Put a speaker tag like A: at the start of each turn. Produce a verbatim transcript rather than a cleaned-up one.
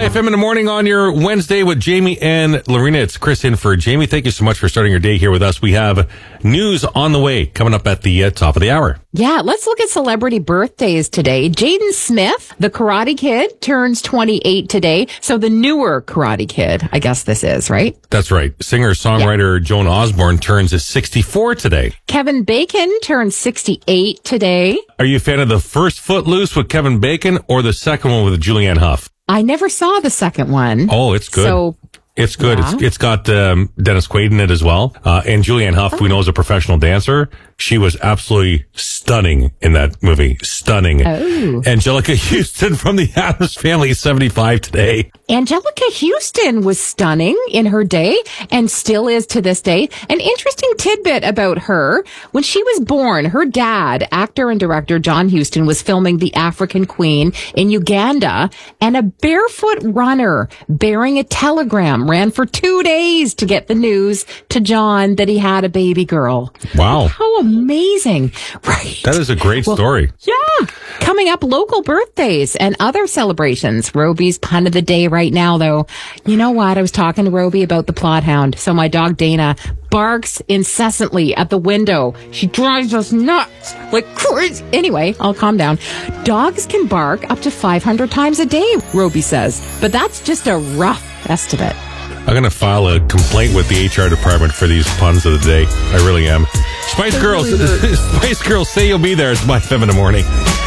A: Hi, F M in the morning on your Wednesday with Jamie and Lorena. It's Chris in for Jamie. Thank you so much for starting your day here with us. We have news on the way coming up at the uh, top of the hour.
B: Yeah, let's look at celebrity birthdays today. Jaden Smith, the Karate Kid, turns twenty-eight today. So the newer Karate Kid, I guess this is, right?
A: That's right. Singer-songwriter yeah. Joan Osborne turns sixty-four today.
B: Kevin Bacon turns sixty-eight today.
A: Are you a fan of the first Footloose with Kevin Bacon or the second one with Julianne Hough?
B: I never saw the second one.
A: Oh, it's good.
B: So
A: It's good.
B: Yeah.
A: It's, it's got um, Dennis Quaid in it as well. Uh, and Julianne Hough, oh. we know, is a professional dancer. She was absolutely stunning in that movie. Stunning.
B: Oh.
A: Angelica Houston from the Addams Family is seventy-five today.
B: Angelica Houston was stunning in her day and still is to this day. An interesting tidbit about her. When she was born, her dad, actor and director John Huston, was filming The African Queen in Uganda, and a barefoot runner bearing a telegram ran for two days to get the news to John that he had a baby girl.
A: Wow.
B: How amazing. Right.
A: That is a great
B: well,
A: story.
B: Yeah. Coming up, local birthdays and other celebrations. Roby's pun of the day right now, though. You know what? I was talking to Roby about the Plothound. So my dog Dana barks incessantly at the window. She drives us nuts like crazy. Anyway, I'll calm down. Dogs can bark up to five hundred times a day, Roby says. But that's just a rough estimate.
A: I'm going to file a complaint with the H R department for these puns of the day. I really am. Spice Girls, Spice Girls, say you'll be there. It's my F M in the morning.